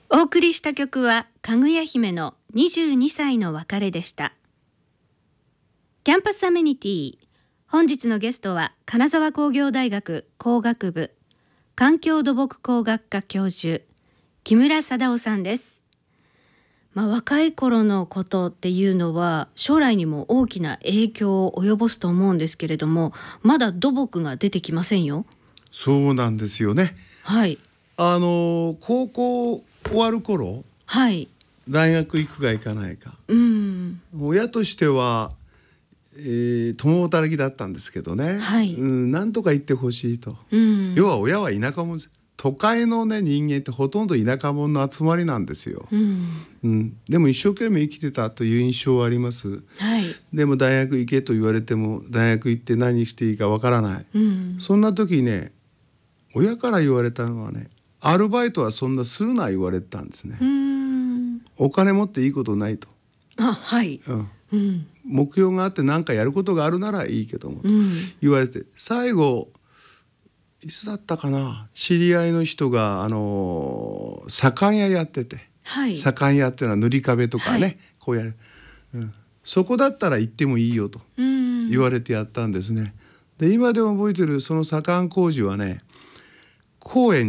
お送りした曲はかぐや姫の22歳の別れでした。キャンパスアメニティ、本日のゲストは金沢工業大学工学部環境土木工学科教授木村貞夫さんです。若い頃のことっていうのは将来にも大きな影響を及ぼすと思うんですけれども、まだ土木が出てきませんよ。 そうなんですよね。 はい。 高校終わる頃、 はい。 大学行くか行かないか、親としては、共働きだったんですけどね、 はい。 なんとか行ってほしいと、要は親は田舎者、都会のね人間ってほとんど田舎者の集まりなんですよ。でも一生懸命生きてたという印象はあります。 はい。 でも大学行けと言われても大学行って何していいかわからない、そんな時ね、親から言われたのはね、アルバイトはそんなするな言われたんですね。お金持っていいことないと。 はい。 目標があって何かやることがあるならいいけども、と言われて、最後いつだったかな、知り合いの人が左官屋やってて、左官屋っていうのは塗り壁とかね、こうやる、そこだったら行ってもいいよと言われてやったんですね。で今でも覚えてる、その左官工事はね、高円